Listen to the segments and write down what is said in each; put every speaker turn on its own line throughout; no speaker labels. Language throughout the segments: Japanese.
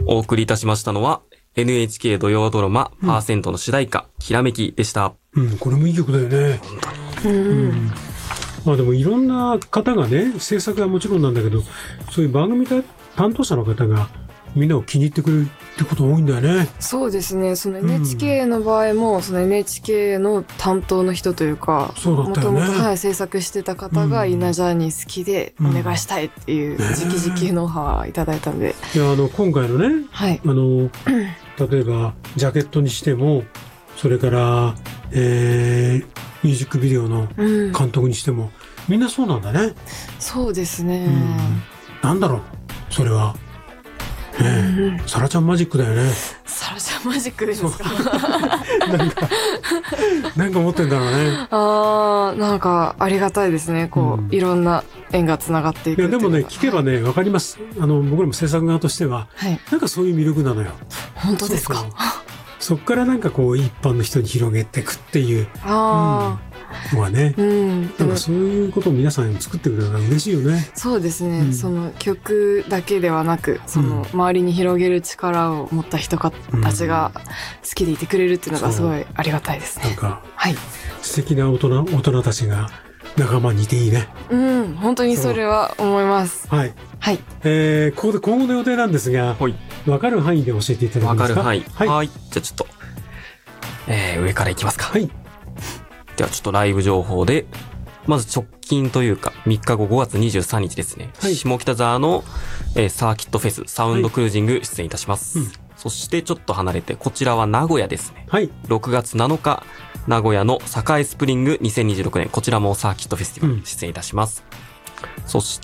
お送りいたしましたのは NHK 土曜ドラマパーセントの主題歌、きらめきでした。
これもいい曲だよね。まあでもいろんな方がね、制作はもちろんなんだけど、そういう番組担当者の方がみんなを気に入ってくれるってこと多いんだよね。
そうですね。その NHK の場合も、その NHK の担当の人というか、
そうだったよね。
もともと制作してた方がインナージャーニー好きでお願いしたいっていう直々のオファーいただいたんで。
いや、今回のね、
はい。
例えばジャケットにしても、それから、ミュージックビデオの監督にしても、みんなそうなんだね。
そうですね。
なんだろう、それは。サラちゃんマジックだよね。
サラちゃんマジックですか。
なんか持ってんだろうね。
なんかありがたいですね。こう、いろんな縁がつながっていく。
いやでもね、聞けばね、わかります。僕らも制作側としては、なんかそういう魅力なのよ。
本当ですか。
そっからなんかこう一般の人に広げていくっていうのはね、なんかそういうことを皆さん作ってくれるのが嬉しいよね。
そうですね、その曲だけではなく、その周りに広げる力を持った人たちが好きでいてくれるっていうのがすごいありがたいですね。
なんか、素敵な大人たちが仲間にいていいね。
本当にそれは思います。
はい。ここで今後の予定なんですが、分かる範囲で教えていただけますか。
分かる範囲。はい。じゃあちょっと、上からいきますか。
はい。
ではちょっとライブ情報で、まず直近というか3日後5月23日ですね。下北沢の、サーキットフェスサウンドクルージング出演いたします。そしてちょっと離れて、こちらは名古屋ですね。6月7日、名古屋の栄スプリング2026年、こちらもサーキットフェスティバル出演いたします。そして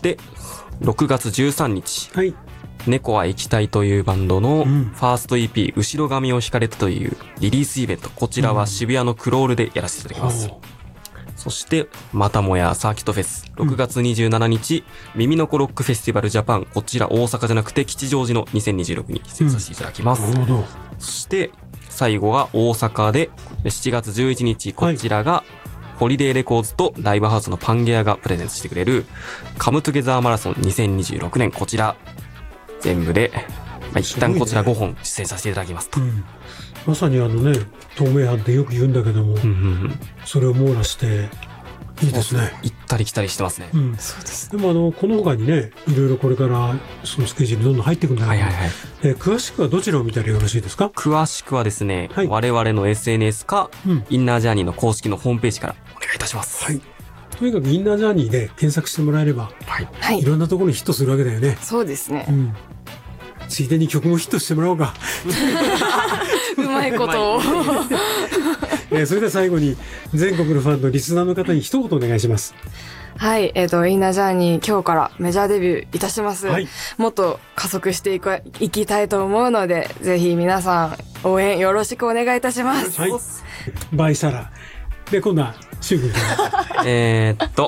、6月13日、猫は液体というバンドのファースト EP、後ろ髪を引かれたというリリースイベント、こちらは渋谷のクロールでやらせていただきます。そして、またもやサーキットフェス、6月27日、耳の子ロックフェスティバルジャパン、こちら大阪じゃなくて吉祥寺の2026に出演させていただきます。そして、最後は大阪で7月11日、こちらがホリデーレコーズとライブハウスのパンゲアがプレゼントしてくれるカムトゥゲザーマラソン2026年、こちら全部で、一旦こちら5本出演させていただきますと。
まさに透明版ってよく言うんだけども、それを網羅していいですね。
行ったり来たりしてますね。
そうです。
でもこの他にね、いろいろこれからそのスケジュールどんどん入っていくんだけど、詳しくはどちらを見たらよろしいですか。
詳しくはですね、我々の SNS か、インナージャーニーの公式のホームページからお願いいたします。
とにかくインナージャーニーで検索してもらえれば、いろんなところにヒットするわけだよね。
そうですね。
ついでに曲もヒットしてもらおうか。
うまいことを。
それでは最後に全国のファンのリスナーの方に一言お願いします。
はい、インナージャーニー今日からメジャーデビューいたします。もっと加速していきたいと思うので、ぜひ皆さん応援よろしくお願いいたします。
バイサラ。で、今度はシュウ君から。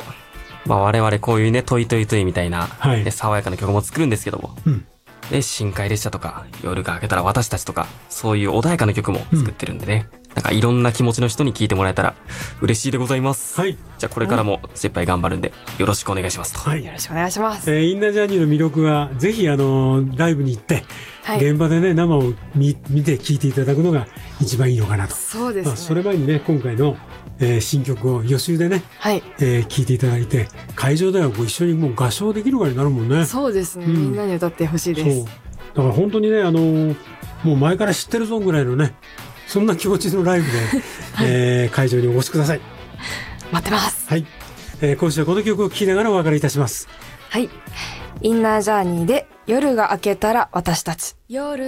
我々こういうね、トイトイトイみたいな、爽やかな曲も作るんですけども、深海列車とか、夜が明けたら私たちとか、そういう穏やかな曲も作ってるんでね、なんかいろんな気持ちの人に聴いてもらえたら嬉しいでございます。じゃあこれからも精一杯頑張るんで、よろしくお願いしますと。
よろしくお願いします。
インナージャーニーの魅力は、ぜひライブに行って、現場でね、生を見て聴いていただくのが一番いいのかなと。
そうですね。
それ前にね、今回の新曲を予習でね、聴いていただいて、会場では一緒にもう合唱できるぐらいになるもんね。
そうですね。みんなに歌ってほしいです。
だから本当にね、もう前から知ってるぞぐらいのね、そんな気持ちのライブで、会場にお越しください。
待ってます。
今週はこの曲を聴きながらお別れいたします。
インナージャーニーで夜が明けたら私たち。